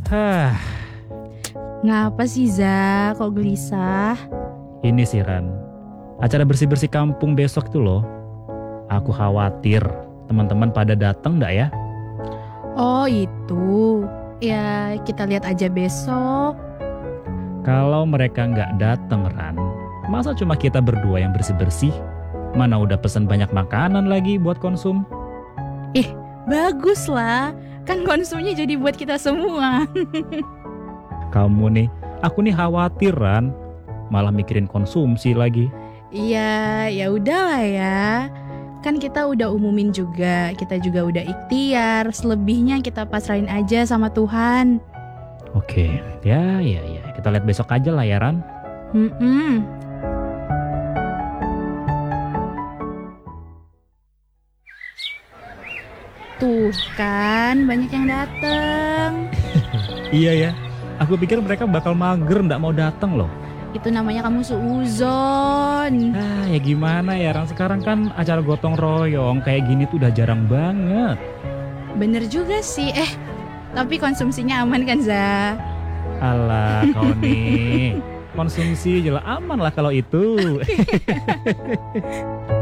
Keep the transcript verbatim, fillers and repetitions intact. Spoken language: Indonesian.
Hah, Ngapa sih Za, kok gelisah? ini sih Ran. Acara bersih-bersih kampung besok itu loh. Aku khawatir teman-teman pada datang nggak ya? Oh itu, ya kita lihat aja besok. Kalau mereka nggak datang Ran, masa cuma kita berdua yang bersih-bersih? Mana udah pesan banyak makanan lagi buat konsum. Eh, bagus lah, kan konsumnya jadi buat kita semua. Kamu nih, aku nih khawatir Ran. Malah mikirin konsumsi lagi. Iya, ya udahlah ya. Kan kita udah umumin juga, kita juga udah ikhtiar. Selebihnya kita pasrahin aja sama Tuhan. Oke, ya ya ya. Kita lihat besok aja lah ya Ran. Hmm. Tuh kan, banyak yang dateng. Iya ya, aku pikir mereka bakal mager nggak mau datang loh. Itu namanya kamu suuzon. Ah ya gimana ya Ran, sekarang kan acara gotong royong kayak gini tuh udah jarang banget. Bener juga sih. Eh, tapi konsumsinya aman kan Za? Alah kau nih, konsumsi jelas aman lah kalau itu.